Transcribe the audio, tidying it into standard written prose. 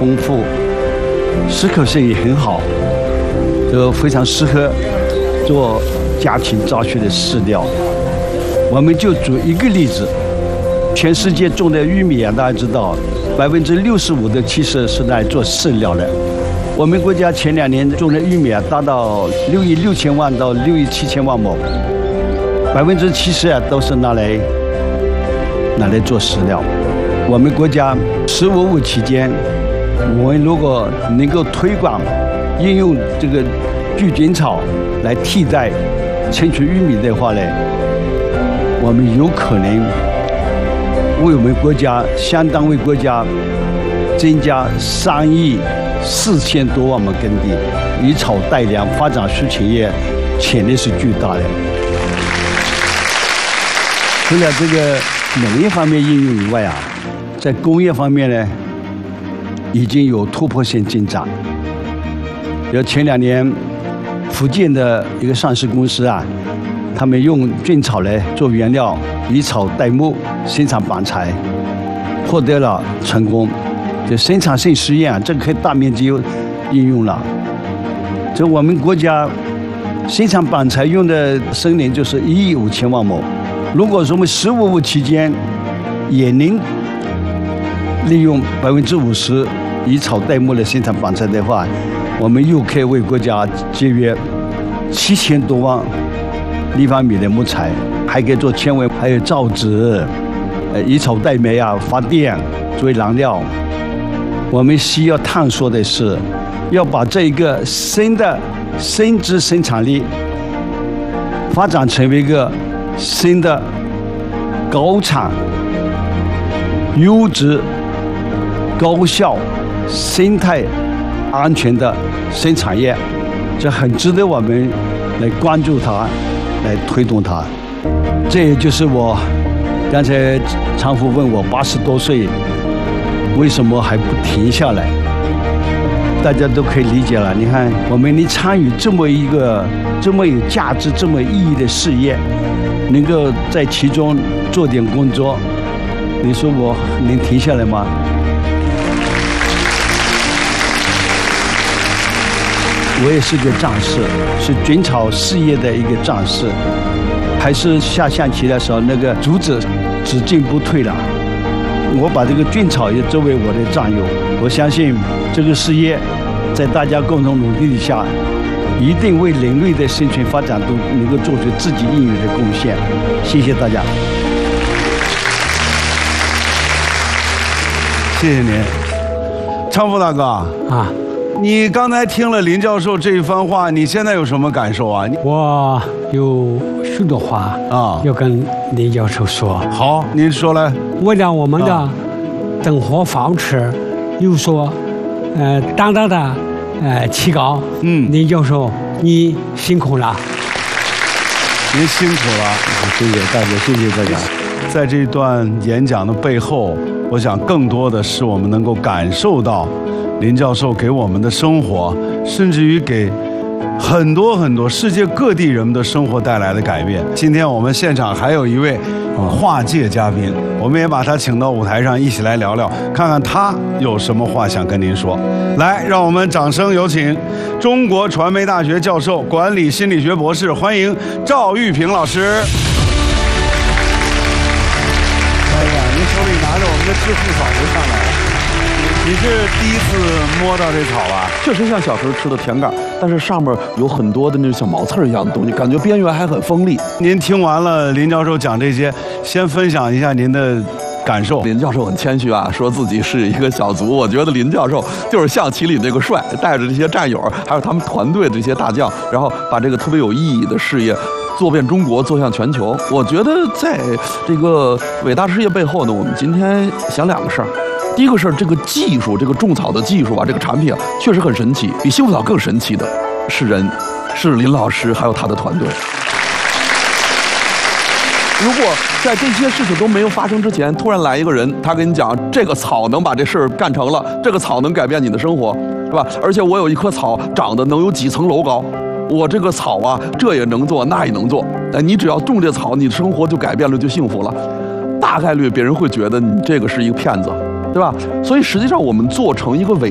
丰富，适口性也很好，都非常适合做家庭造血的饲料。我们就举一个例子，全世界种的玉米啊，大家知道，65%的其实是来做饲料的。我们国家前2年种的玉米啊，达到6亿6千万到6亿7千万亩，70%啊都是拿来做饲料。我们国家15+5期间，我们如果能够推广应用这个聚菌草来替代存储玉米的话呢，我们有可能为我们国家相当为国家增加3亿4千多万亩耕地，以草代粮发展畜产业潜力是巨大的。除了这个农业方面应用以外啊，在工业方面呢，已经有突破性进展。前2年，福建的一个上市公司啊，他们用菌草来做原料，以草代木生产板材，获得了成功。就生产性实验啊，这个可以大面积应用了。这我们国家生产板材用的森林就是1亿5千万亩。如果说我们15+5期间也能利用50%以草代木来生产板材的话，我们又可以为国家节约7000多万立方米的木材，还可以做纤维，还有造纸，以草代煤啊发电作为燃料。我们需要探索的是，要把这一个新的生殖生产力发展成为一个新的高产、优质、高效、生态安全的生产业，这很值得我们来关注它，来推动它。这也就是我刚才常福问我80多岁为什么还不停下来，大家都可以理解了。你看，我们能参与这么一个这么有价值、这么意义的事业，能够在其中做点工作，你说我能停下来吗？我也是个战士，是菌草事业的一个战士，还是下象棋的时候那个竹子只进不退了。我把这个菌草也作为我的战友，我相信这个事业在大家共同努力下，一定为人类的生存发展都能够做出自己应有的贡献。谢谢大家， 谢谢您，昌福大哥啊。你刚才听了林教授这一番话，你现在有什么感受啊？ 我有许多话啊要跟林教授说。 好，您说来。 为了我们的生活方式有所大大的提高。林教授，你辛苦了。 您辛苦了， 谢谢大家，谢谢大家。 在这段演讲的背后，我想更多的是我们能够感受到林教授给我们的生活，甚至于给很多很多世界各地人们的生活带来的改变。今天我们现场还有一位画界嘉宾，我们也把他请到舞台上，一起来聊聊，看看他有什么话想跟您说。来，让我们掌声有请中国传媒大学教授、管理心理学博士，欢迎赵玉平老师。哎呀，您手里拿着我们的致富草就上来了。你是第一次摸到这草吧？ 确实像小时候吃的甜杆，但是上面有很多的那种小毛刺一样的东西，感觉边缘还很锋利。 您听完了林教授讲这些，先分享一下您的感受。 林教授很谦虚啊，说自己是一个小卒。我觉得林教授就是象棋里那个帅，带着这些战友，还有他们团队的这些大将，然后把这个特别有意义的事业做遍中国，做向全球。我觉得在这个伟大事业背后呢，我们今天想2个事儿。第一个是这个技术，这个种草的技术啊，这个产品啊，确实很神奇。比幸福草更神奇的是人，是林老师还有他的团队。如果在这些事情都没有发生之前，突然来一个人，他跟你讲这个草能把这事儿干成了，这个草能改变你的生活，是吧？而且我有一棵草长得能有几层楼高，我这个草啊，这也能做，那也能做。你只要种这草，你的生活就改变了，就幸福了。大概率别人会觉得你这个是一个骗子。对吧？所以实际上我们做成一个伟